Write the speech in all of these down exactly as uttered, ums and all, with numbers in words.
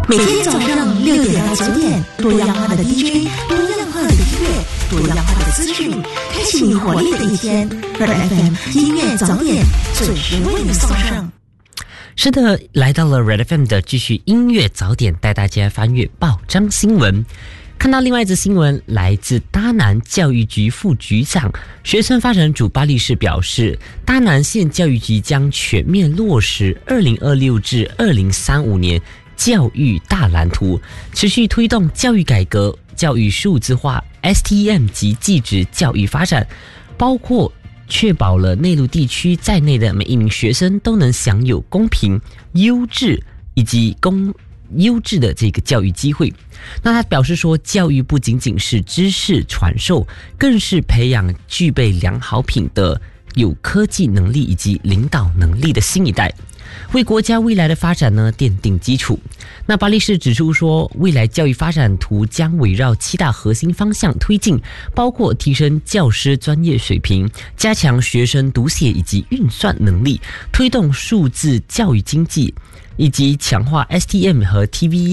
每天早上六点到九点，多样化的 D J， 多样化的音乐，多样化的资讯，开启你活力的一天。Red F M 音乐早点准时为你送上。 是的，来到了 Red F M 的继续音乐早点，带大家翻阅报章新闻。看到另外一则新闻，来自大南教育局副局长、学生发展组巴力士表示，大南县教育局将全面落实二零二六至二零三五年教育大蓝图，持续推动教育改革、教育数字化、S T E M 及技职教育发展，包括确保了内陆地区在内的每一名学生都能享有公平、优质以及公优质的这个教育机会。那他表示说，教育不仅仅是知识传授，更是培养具备良好品德、有科技能力以及领导能力的新一代，为国家未来的发展呢奠定基础。那巴力士指出说，未来教育发展图将围绕七大核心方向推进，包括提升教师专业水平，加强学生读写以及运算能力，推动数字教育经济，以及强化 S T E M 和 T V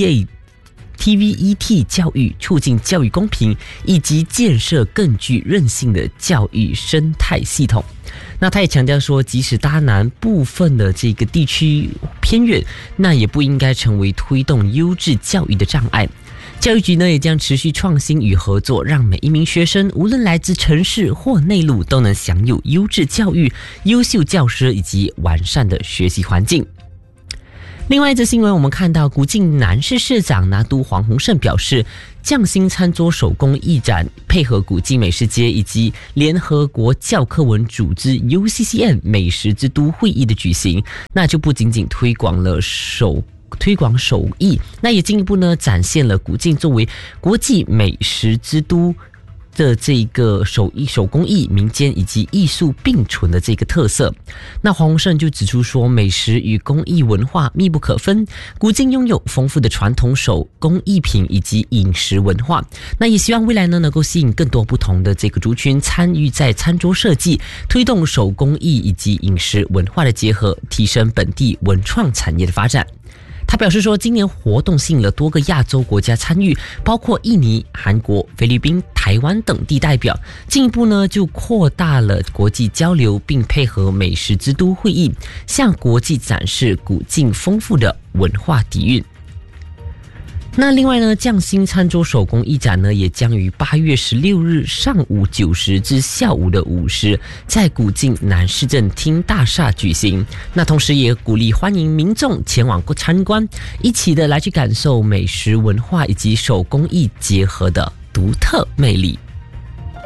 A、T V E T 教育，促进教育公平，以及建设更具韧性的教育生态系统。那他也强调说，即使大南部分的这个地区偏远，那也不应该成为推动优质教育的障碍。教育局呢也将持续创新与合作，让每一名学生无论来自城市或内陆，都能享有优质教育、优秀教师以及完善的学习环境。另外一则新闻，我们看到古晋南市市长拿督黄鸿胜表示，匠心餐桌手工艺展配合古晋美食节以及联合国教科文组织 U C C N 美食之都会议的举行，那就不仅仅推广了手推广手艺，那也进一步呢展现了古晋作为国际美食之都的这个手艺、手工艺、民间以及艺术并存的这个特色。那黄鸿胜就指出说，美食与工艺文化密不可分，古晋拥有丰富的传统手工艺品以及饮食文化。那也希望未来呢能够吸引更多不同的这个族群参与在餐桌设计，推动手工艺以及饮食文化的结合，提升本地文创产业的发展。他表示说，今年活动吸引了多个亚洲国家参与，包括印尼、韩国、菲律宾、台湾等地代表，进一步呢就扩大了国际交流，并配合美食之都会议，向国际展示古晋丰富的文化底蕴。那另外呢，匠心餐桌手工艺展呢，也将于八月十六日上午九时至下午的五时，在古晋南市政厅大厦举行。那同时也鼓励欢迎民众前往参观，一起的来去感受美食文化以及手工艺结合的独特魅力。